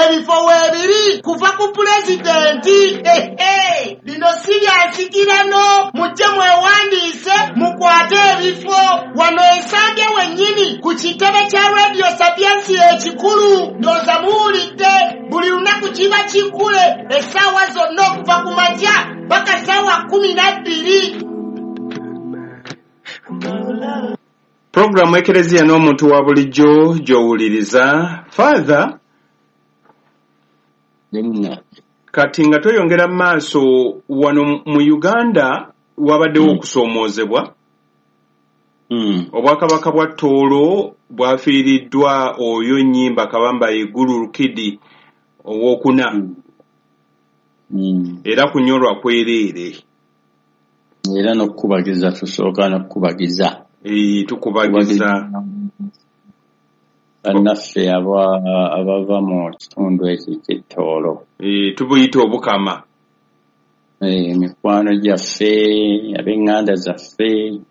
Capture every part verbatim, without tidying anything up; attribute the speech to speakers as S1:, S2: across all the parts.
S1: ebifo weebiri kuva ku pulezidenti. Ehe, lino si lyansikirano, mujje mwewandiise mukwate ebifo wano Ensambya wennyini ku kitebe kya Radio Sapiensi ekikulu. Ndowooza muwulidde buli lunaku kiba kikule essaawa zonna okuva ku makya paka ssaawa kumi na bbiri.
S2: Programu Ekereziya n'omuntu wa bulijjo gy'owuliriza. Father, kati nga toyongera mu maaso wano mu Uganda wabaddewo mm. okusoomoozebwa. Mm. Obwakabaka bwa Tooro bwafiiriddwa oyo Nnyimba Kabamba Igulu Lukidi owokuna. Mm. Mm. Era kunyolwa kwereere.
S3: Era n'okukubagiza tusooka n'okukubagiza.
S2: Ee, tukubagiza.
S3: Bannaffe abava mu kitundu ekyo ky'Etooro.
S2: Ee, tubuyita obukama.
S3: Ee, mikwano gyaffe, ab'eŋŋanda zaffe,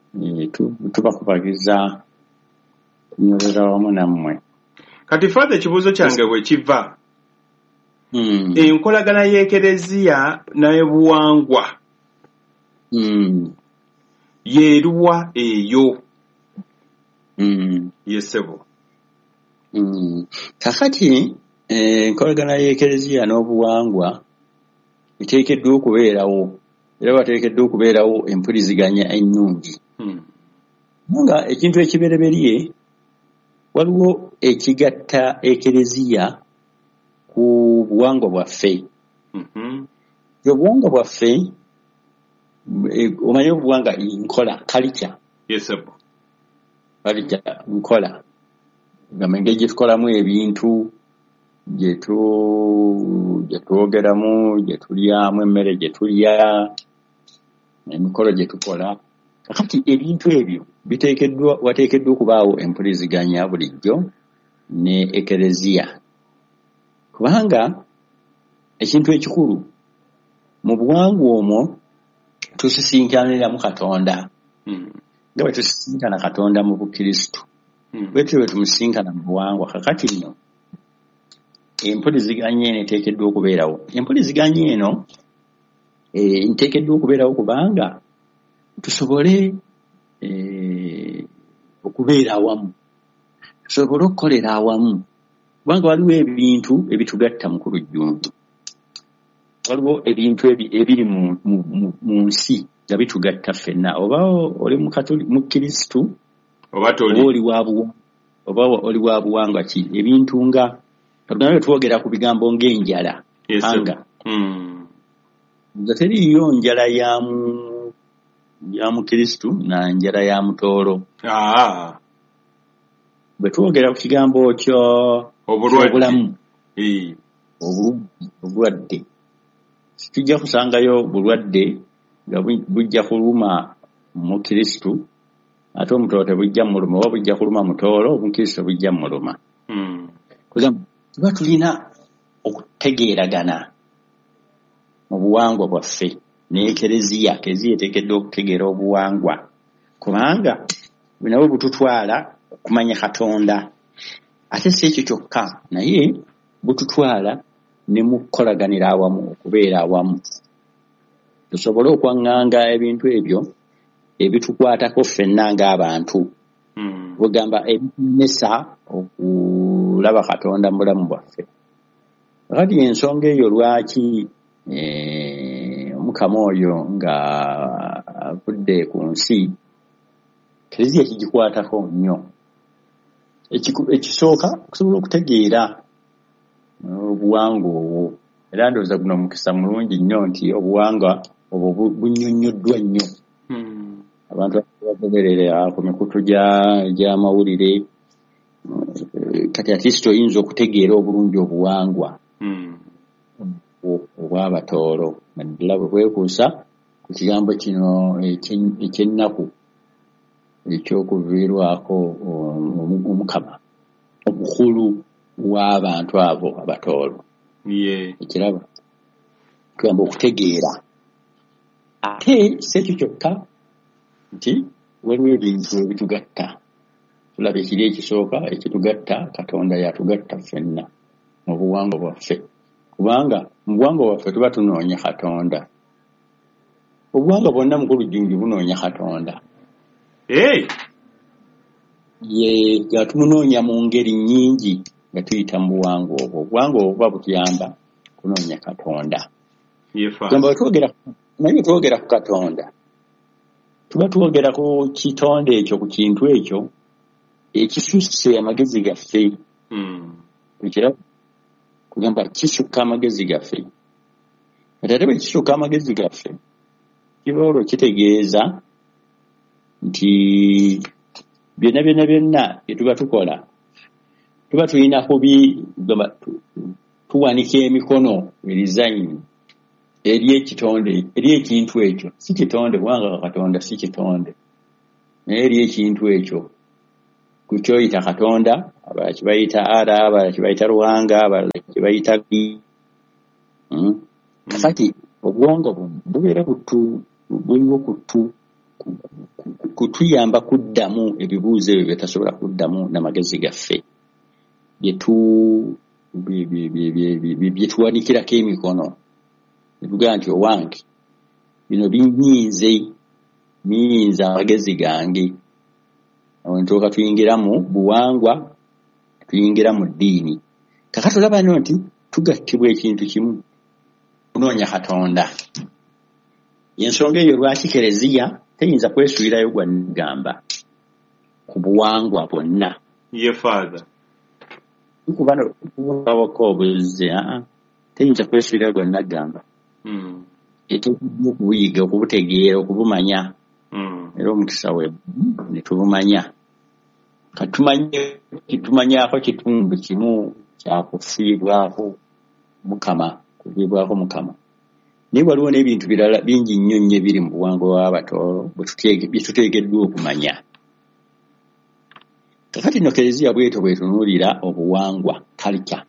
S3: tubakubagiza kunyolera wamu nammwe.
S2: Kati Father, ekibuuzo kyange bwe kiva.
S3: Mm.
S2: Enkolagana y'Ekereziya n'ebuwangwa.
S3: Mm.
S2: Yeeruwa eyo.
S3: Mm.
S2: Yesebo.
S3: Mm. Kakati enkolagana y'Ekereziya n'obuwangwa iteekeddwa okubeerawo era wateekeddwa okubeerawo empuliziganya ennungi.
S2: Mm.
S3: Nga ekintu ekibereberye waliwo ekigatta Ekereziya ku buwangwa bwaffe.
S2: Mm-hmm.
S3: Obuwangwa bwaffe omanyi obuwangwa nkola culture.
S2: Yesebo.
S3: Culture nkola. Nga engeri gye tukolamu ebintu, gye twogeramu, gye tulyamu emmere gye tulya, emikolo gye tukola. Kakati ebintu ebyo biteekeddwa wateekeddwa okubaawo empuliziganya bulijjo ne Ekereziya. Kubanga ekintu ekikulu mu buwangwa omwo tusisinkaniramu Katonda.
S2: Mm.
S3: Nga bwe tusisinkana Katonda mu Bukristo.
S2: Mm.
S3: Bwetyo bwe tumusinkana mu buwangwa. Kakati nno empuliziganya eno eteekeddwa okubeerawo. Empuliziganya eno e, nteekeddwa okubeerawo kubanga tusobole e, okubeera awamu, tusobole okukolera awamu. Kubanga waliwo ebintu ebitugatta mu kulujjuntu. Waliwo ebintu ebiri mu, mu, mu, mu nsi nga bitugatta ffenna. Oba oli mu Kristo
S2: oba toli
S3: oli wabuwa oba oli wabuwangwa ki. Ebintu nga tugenda twogera ku bigambo ng'enjala.
S2: Yes,
S3: anga
S2: mm.
S3: nga teriyo njala ya mu ya mu Kristo na njala ya mu Tooro.
S2: Ah.
S3: Bwe twogera ku kigambo kyo obulamu,
S2: ee,
S3: obulwadde, tujja kusangayo bulwadde nga bujja kuluma mu Kristo ate omutooto tebujja muluma, oba bujja kuluma mu Tooro, mu Kristo bujja muluma.
S2: Mm.
S3: Kuza tuba tulina okutegeeragana mu buwangwa bwaffe ne Ekereziya. Ekereziya eteekeddwa okutegeera obuwangwa kubanga nabwo bututwala okumanya Katonda. Ate si ekyo kyokka, naye bututwala ne mu kukolaganira awamu, okubeera awamu. Tusobole okwaŋŋanga ebintu ebyo ebitukwatako ffenna ng'abantu.
S2: Mm.
S3: Bwegamba ebitumesa okulaba Katonda mu bulamu bwaffe. Kati ensonga eyo lwaki e, omukama oyo nga avudde ku nsi, Ekereziya kigikwatako nnyo. Ekisooka okusobola okutegeera obuwangwa obwo. Era ndowooza guno mukisa mulungi nnyo nti obuwangwa obwo bunnyonnyoddwa nnyo.
S2: Mm.
S3: Abantu bagoberera ku mikutu gy'amawulire. Kati at least oyinza okutegeera obulungi obuwangwa
S2: mm.
S3: obw'Abatooro. Naddala bwe bwekuusa ku kigambo kino eky'ennaku ekyokuviirwako omukama, obukulu w'abantu abo Abatooro.
S2: Yeah.
S3: Ekiraba kugamba okutegeera. Ate si ekyo kyokka nti waliwo ebintu ebitugatta. Tulaba ekiri ekisooka ekitugatta, Katonda yatugatta ffenna. mu buwangwa bwaffe kubanga mu buwangwa bwaffe tuba tunoonya Katonda. Obuwangwa bwonna mukulu Jjunju bunoonya Katonda.
S2: Hey.
S3: Ye nga tumunoonya mu ngeri nnyingi nga tuyita mu buwangwa obwo. Obuwangwa obwo buba butuyamba kunoonya Katonda. Gamba twogera naye twogera ku Katonda. Tuba twogera ku kitonde ekyo ku kintu ekyo ekisusse amagezi gaffe.
S2: Mm.
S3: Ekira kugamba kisukka amagezi gaffe. Ate bwe kisukka amagezi gaffe kiba olwo kitegeeza nti byonna byonna byonna bye tuba tukola tuba tulina kubi tuwanika emikono erizanyi eri ekitonde eri ekintu ekyo. Si kitonde kubanga Katonda si kitonde naye eri ekintu ekyo kukyoyita Katonda. Abalala kibayita Ara, abalala kibayita Ruhanga, abalala kibayita Bi. Mm. Kati obwongo bubeera butu buliwo kutu kutuyamba kuddamu ebibuuzo ebyo bye tasobola kuddamu n'amagezi gaffe bye tuwanikirako emikono ne tugaa nti owange bino binyinze biyinza amagezi gange. Awo ne tulyoka tuyingira mu buwangwa tuyingira mu ddiini. Kakati olaba no nti tugattibwa ekintu kimu kunoonya Katonda. Ensonga eyo lwaki Kereziya teyinza kwesuulirayo gwa nagamba ku buwangwa bwonna.
S2: Ye Father.
S3: Kubano kubawako obuze teyinza kwesuulirayo gwa nagamba.
S2: Mm.
S3: Etukubu okubuyiga okubutegeera okubumanya.
S2: Mm.
S3: Era omukisa we ne tubumanya. Katumanye kitumanyako kitundu kimu kyakufiibwako Mukama kufiibwako Mukama. Naye waliwo n'ebintu birala bingi nnyo nnyo biri mu buwangwa bw'abato bye tuteekeddwa okumanya. Kakati no Kereziya bwetyo bwetunuulira obuwangwa culture.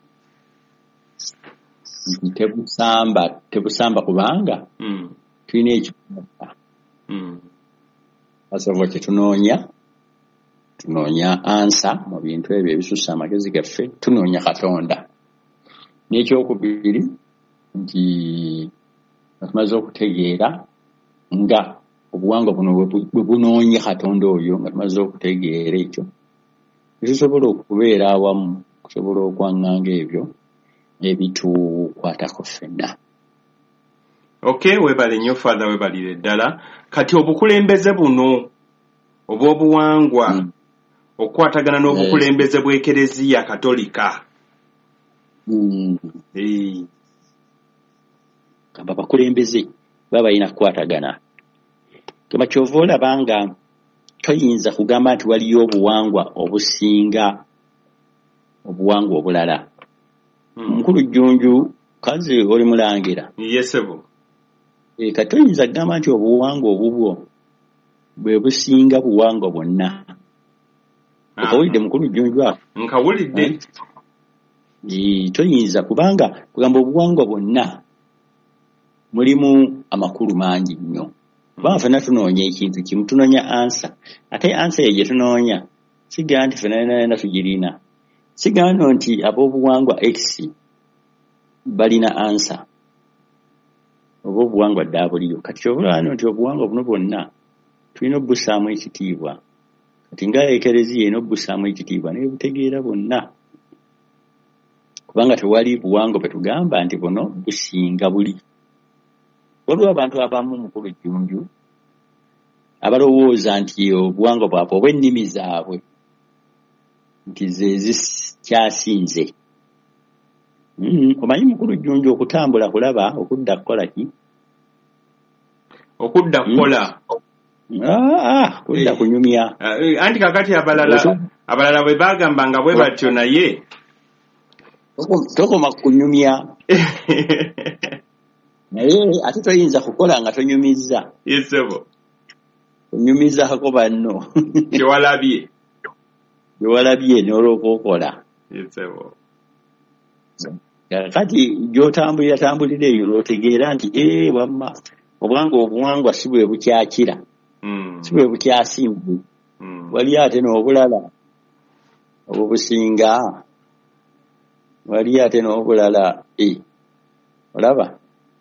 S3: Tebusamba tebusamba kubanga
S2: mm.
S3: tulina ekikumanya.
S2: Mm.
S3: Asobola kyetunoonya tunoonya ansa mu bintu ebyo ebisussa amagezi gaffe tunoonya Katonda. N'ekyokubiri nti tumaze okutegeera nga obuwangwa buno bwe bunoonya Katonda oyo nga tumaze okutegeera ekyo tusobola okubeera awamu kusobola okwaŋŋanga ebyo ebitukwatako ffenna.
S2: Okay, webale nnyo Father, webalire ddala. Kati obukulembeze buno obw'obuwangwa mm. okukwatagana n'obukulembeze bw'Ekereziya Katolika.
S3: Mm.
S2: Hey.
S3: Kamba bakulembeze baba balina kukwatagana. Kama kyova olabanga toyinza kugamba nti waliyo obuwangwa obusinga obuwangwa obulala. Mm. Mukulu Jjunju kazi oli mulangira.
S2: Yesebo.
S3: E katoyinza kugamba nti obuwangwa obubwo bwe businga buwangwa bwonna. Okawulidde mukulu Jjunju ako?
S2: Nkawulidde.
S3: Ee toyinza kubanga kugamba obuwangwa bwonna mulimu amakulu mangi nnyo. Kubanga ffenna tunoonya ekintu kimu, tunoonya ansa. Ate ansa eyo gye tunoonya sigaa nti ffenna nena tugirina. Sigamba nti ab'obuwangwa X balina ansa oba obuwangwa ddaabuliyo. Kati kyobulaba nti obuwangwa buno bwonna tulina obussaamu ekitiibwa. Kati nga Ekereziya erina obussaamu ekitiibwa n'ebutegeera bwonna. Kubanga tewali buwangwa bwe tugamba nti buno businga buli. Waliwo abantu abamu mukulu Jjunju abalowooza nti obuwangwa bwabwe oba ennimi zaabwe nti ze zikyasinze. Mm, omanyi mukulu Jjunju okutambula kulaba okudda kukola ki?
S2: Okudda kukola.
S3: Mm. Ah, kudda hey. Kunyumya.
S2: Uh, anti kakati abalala Oso? Abalala bwe bagambanga bwe batyo naye
S3: tokoma kunyumya. Naye ate toyinza kukola nga tonyumizza.
S2: Yesebo.
S3: Kunyumizaako banno.
S2: Kyewalabye.
S3: Kyewalabye n'olwokookola.
S2: Yesebo.
S3: Kati gy'otambulira tambulira eyo lw'otegeera nti ee wamma obwanga obuwangwa si bwe bukyakira.
S2: Mm. Si
S3: bwe bukyasimbu. Mm. Wali ate n'obulala obubusinga wali ate n'obulala e olaba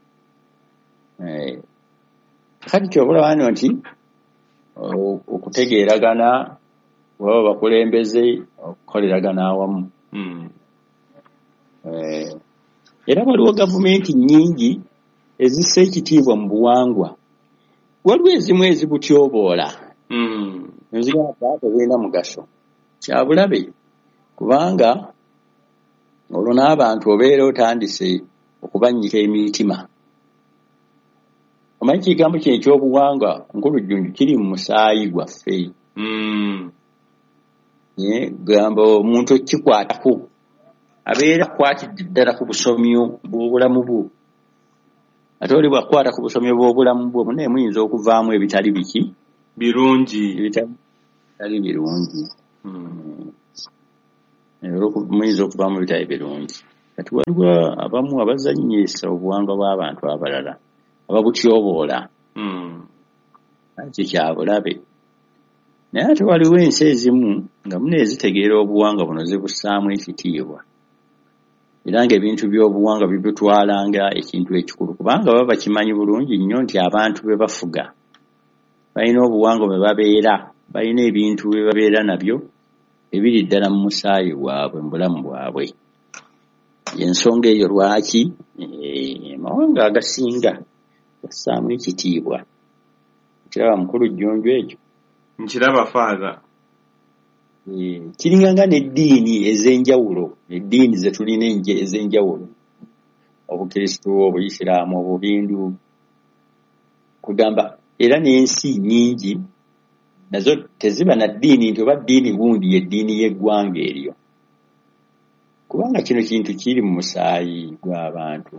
S3: eh kati kyobulaba wano nti okutegeeragana waba bakulembeze okukoleragana awamu.
S2: Mm.
S3: Eh, era waliwo gavumenti nnyingi ezissa ekitiibwa mu buwangwa. Waliwo ezimu ezibutyoboola.
S2: Mm.
S3: Nzigamba tebulina mugaso. Kyabulabe kubanga olwo n'abantu obeera otandise okubannyika emitima. Omanyi kigambo kino ekyobuwangwa Nkulujjunju kiri mu musaayi gwaffe.
S2: Mm.
S3: Ye gamba omuntu okikwatako abeera akwatidde ddala ku busomyo bw'obulamu bwo. Ate oli bwakwata ku busomyo bw'obulamu bwo naye muyinza okuvaamu ebitali biki
S2: birungi
S3: ebitali birungi.
S2: Mm.
S3: Olwo muyinza okuvaamu ebitali birungi. Kati waliwo abamu abazannyisa obuwangwa bw'abantu abalala ababutyoboola.
S2: Mm.
S3: Ekyo kyabulabe. Naye ate waliwo ensi ezimu nga mune ezitegeera obuwangwa buno zibussaamu ekitiibwa. Era ng'ebintu by'obuwangwa bibutwalanga ekintu ekikulu kubanga baba bakimanyi bulungi nnyo nti abantu be bafuga balina obuwangwa bwe babeera, balina ebintu bye babeera nabyo ebiri ddala mu musaayi gwabwe mu bulamu bwabwe. Ensonga eyo lwaki amawanga agasinga gassaamu ekitiibwa. Kiraba Nkulujjunju ekyo?
S2: Nkiraba Father.
S3: Kiringanga n'eddiini ez'enjawulo, eddiini ze tulina ez'enjawulo, Obukristu, Obuyisiraamu, Obuhindu, kugamba era n'ensi nnyingi nazo teziba na ddiini nti oba ddiini gundi y'eddiini y'eggwanga eryo, kubanga kino kintu kiri mu musaayi gw'abantu.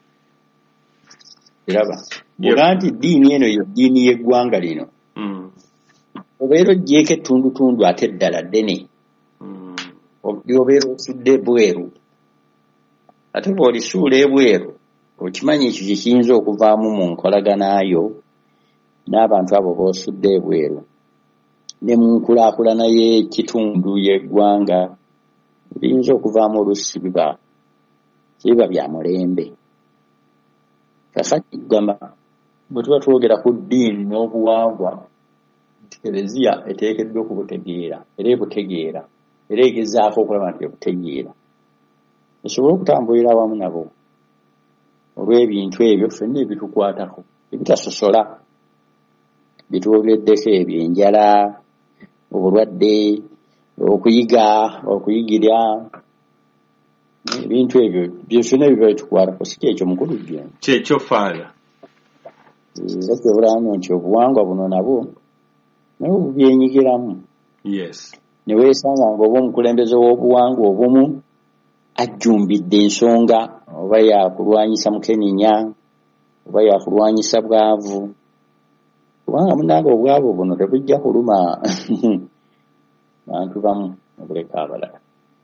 S3: Eraba bw'oba nti ddiini eno y'eddiini y'eggwanga lino,
S2: Mm.
S3: obeera oggyeko ettundutundu ate eddala ddene.
S2: Mm.
S3: Obeera osudde ebweru. Ate bw'olisuula ebweru okimanyi ekyo kye kiyinza okuvaamu mu nkolaganayo n'abantu abo b'osudde ebweru ne mu nkulaakulana y'ekitundu y'eggwanga biyinza okuvaamu oluusi biba biba bya mulembe. Kakati gamba bwe tuba twogera ku ddiini n'obuwangwa, Eklezia eteekeddwa okubutegeera era ebutegeera era egezaako okulaba nti ebutegeera esobole okutambulira awamu nabo olw'ebintu ebyo ffenna ebitukwatako ebitasosola bitwogeddeko ebyo: enjala, obulwadde, okuyiga, okuyigira, ebintu ebyo byonna biba bitukwatako. Si kyekyo Nkulujjunju?
S2: Kyekyo Father.
S3: Era kyobulamu nti obuwangwa buno nabwo nabo bubyenyigiramu.
S2: Yes.
S3: Ne weesanga ng'oba omukulembeze w'obuwangwa obumu ajjumbidde ensonga oba yakulwanyisa Mukenenya oba yakulwanyisa bwavu, kubanga munange obwavu buno tebujja kuluma bantu bamu obuleka abalala.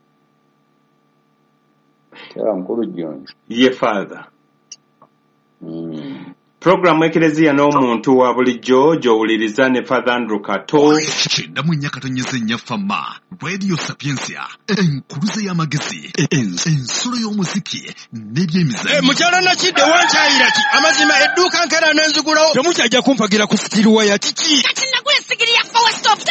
S3: Kyaba Nkulujjunju?
S2: Ye Father.
S3: Mm.
S2: Programu Eklezia n'omuntu wa bulijjo gy'owuliriza ne Father Andrew Kato.
S4: Kyenda mu nnyaka tonnyeza ennyafama Radio Sapiensia, enkuluze y'amagezi, ensulo y'omuziki n'ebyemizannyo.
S5: Eh, mukyala Nakidde wankyayira ki? Amazima edduuka nkera n'enzigulawo temukyajja kumpagira ku sikiriwa ya kiki?
S6: Kati nagula sigiri ya West of